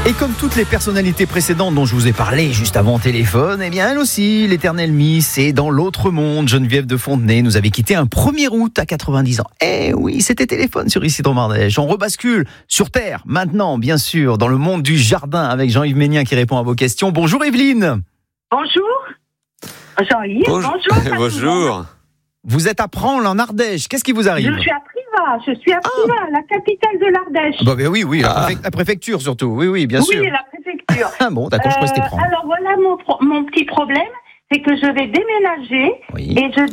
Et comme toutes les personnalités précédentes dont je vous ai parlé juste avant au téléphone, eh bien elle aussi, l'éternelle Miss, est dans l'autre monde. Geneviève de Fontenay nous avait quitté un 1er août à 90 ans. Eh oui, c'était téléphone sur Ici Dromardèche. On rebascule sur Terre, maintenant, bien sûr, dans le monde du jardin avec Jean-Yves Ménien qui répond à vos questions. Bonjour Evelyne. Bonjour. Jean-Yves, bonjour. Bonjour. Vous êtes à Prangles en Ardèche. Qu'est-ce qui vous arrive ? Je suis à Privas, la capitale de l'Ardèche. Bah, oui, la préfecture surtout. Oui, bien sûr. Oui, la préfecture. Ah bon, d'accord, je crois que c'était Prangles. Alors voilà mon petit problème, c'est que je vais déménager et je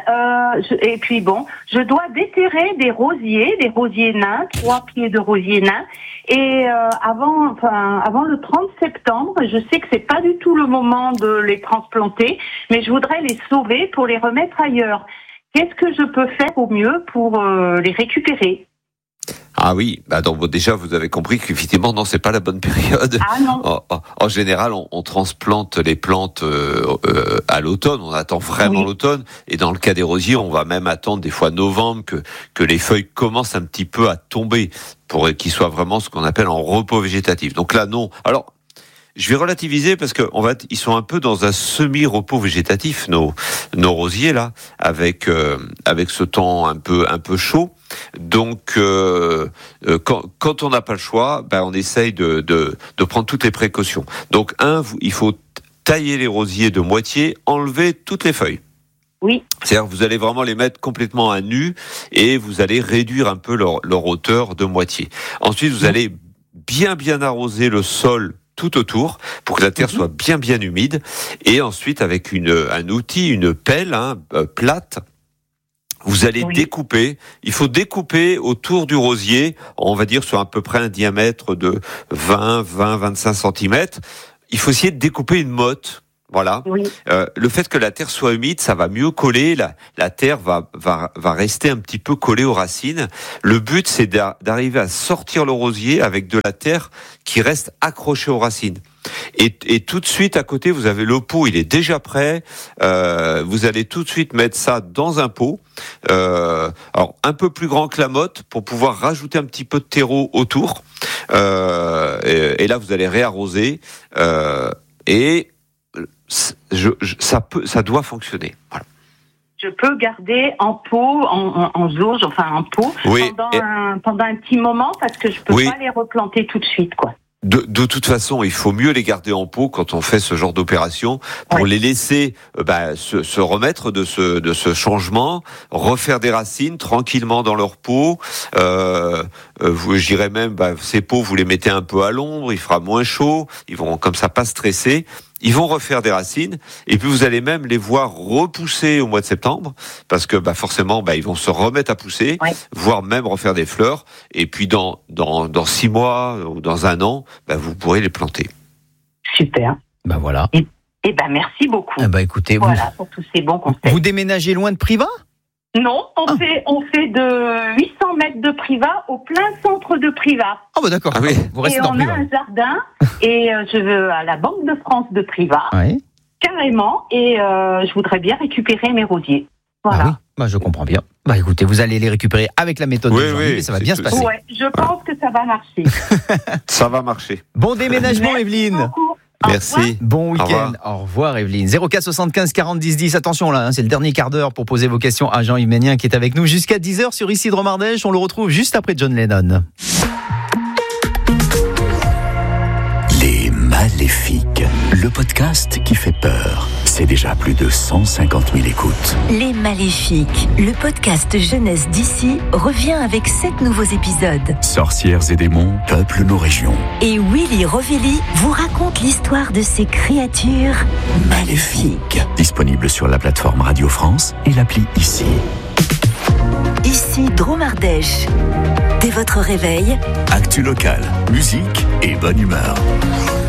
dois déterrer des rosiers nains, 3 pieds de rosiers nains. Et avant le 30 septembre, je sais que c'est pas du tout le moment de les transplanter, mais je voudrais les sauver pour les remettre ailleurs. Qu'est-ce que je peux faire au mieux pour les récupérer ? Ah oui, donc déjà vous avez compris qu'effectivement non, c'est pas la bonne période. Ah non. En général, on transplante les plantes à l'automne. On attend vraiment l'automne. Et dans le cas des rosiers, on va même attendre des fois novembre que les feuilles commencent un petit peu à tomber pour qu'ils soient vraiment ce qu'on appelle en repos végétatif. Donc là non. Alors je vais relativiser parce ils sont un peu dans un semi-repos végétatif, nos rosiers là, avec ce temps un peu chaud. Donc quand on n'a pas le choix, on essaye de prendre toutes les précautions. Donc il faut tailler les rosiers de moitié, enlever toutes les feuilles. Oui. C'est-à-dire que vous allez vraiment les mettre complètement à nu et vous allez réduire un peu leur hauteur de moitié. Ensuite, vous allez bien arroser le sol tout autour pour que la terre soit bien humide, et ensuite avec un outil, une pelle plate, vous allez découper. Il faut découper autour du rosier, on va dire sur à peu près un diamètre de 20-25 cm. Il faut essayer de découper une motte. Voilà. Oui. Le fait que la terre soit humide, ça va mieux coller. La terre va rester un petit peu collée aux racines. Le but, c'est d'arriver à sortir le rosier avec de la terre qui reste accrochée aux racines. Et tout de suite à côté, vous avez le pot. Il est déjà prêt. Vous allez tout de suite mettre ça dans un pot. Alors un peu plus grand que la motte pour pouvoir rajouter un petit peu de terreau autour. Et là, vous allez réarroser. Ça doit fonctionner. Voilà. Je peux garder en pot, en zauge, enfin en pot, pendant un petit moment parce que je peux pas les replanter tout de suite, quoi. De toute façon, il faut mieux les garder en pot quand on fait ce genre d'opération pour les laisser se remettre de ce changement, refaire des racines tranquillement dans leur pot. Je dirais même, ces pots, vous les mettez un peu à l'ombre, il fera moins chaud, ils vont comme ça pas stresser. Ils vont refaire des racines et puis vous allez même les voir repousser au mois de septembre parce que forcément ils vont se remettre à pousser, voire même refaire des fleurs, et puis dans 6 mois ou dans 1 an, vous pourrez les planter. Super. Voilà. Et merci beaucoup. Écoutez, pour tous ces bons conseils. Vous déménagez loin de Privas ? Non, on fait de 800 mètres de Privas au plein centre de Privas. Ah d'accord. Ah oui. Vous restez dans Privas. Et on a un jardin et je veux à la Banque de France de Privas, carrément, et je voudrais bien récupérer mes rosiers. Voilà. Ah oui, je comprends bien. Écoutez, vous allez les récupérer avec la méthode de Jean-Yves et ça va bien se passer. Ouais, je pense que ça va marcher. Ça va marcher. Bon déménagement, Merci Evelyne. Beaucoup. Merci. Bon week-end. Au revoir Evelyne. 04 75 40 10 10. Attention là, c'est le dernier quart d'heure pour poser vos questions à Jean-Yves Ménien qui est avec nous jusqu'à 10h sur Ici Dromardèche. On le retrouve juste après John Lennon. Les Maléfiques, le podcast qui fait peur. C'est déjà plus de 150 000 écoutes. Les Maléfiques, le podcast jeunesse d'ici, revient avec 7 nouveaux épisodes. Sorcières et démons peuplent nos régions. Et Willy Rovelli vous raconte l'histoire de ces créatures maléfiques. Disponible sur la plateforme Radio France et l'appli Ici. Ici Dromardèche. Dès votre réveil, actu local, musique et bonne humeur.